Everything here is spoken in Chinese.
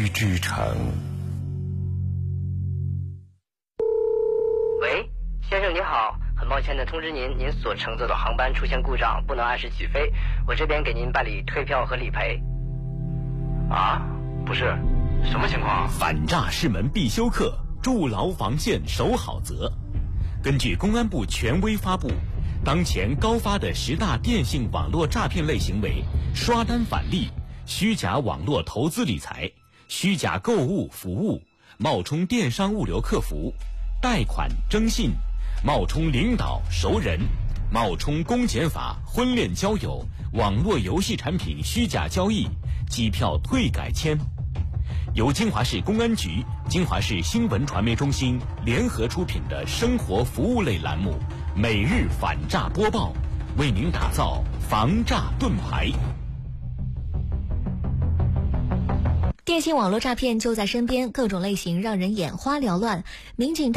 之城。 喂，先生你好，很抱歉的通知您，您所乘坐的航班出现故障，不能按时起飞。我这边给您办理退票和理赔。 啊？不是，什么情况？ 反诈是门必修课，筑牢防线守好则。根据公安部权威发布，当前高发的10大电信网络诈骗类行为：刷单返利、虚假网络投资理财、虚假购物服务、冒充电商物流客服、贷款征信、冒充领导熟人、冒充公检法婚恋交友、网络游戏产品虚假交易、机票退改签。由金华市公安局、金华市新闻传媒中心联合出品的生活服务类栏目《每日反诈播报》，为您打造防诈盾牌。 电信网络诈骗就在身边，各种类型让人眼花缭乱。民警